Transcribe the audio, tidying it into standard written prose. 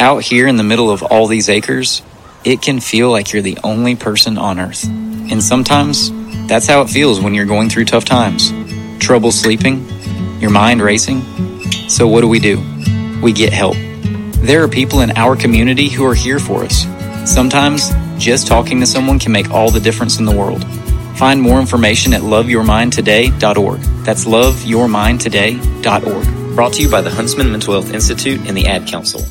Out here in the middle of all these acres, it can feel like you're the only person on earth. And sometimes, that's how it feels when you're going through tough times. Trouble sleeping, your mind racing. So what do? We get help. There are people in our community who are here for us. Sometimes, just talking to someone can make all the difference in the world. Find more information at loveyourmindtoday.org. That's loveyourmindtoday.org. Brought to you by the Huntsman Mental Health Institute and the Ad Council.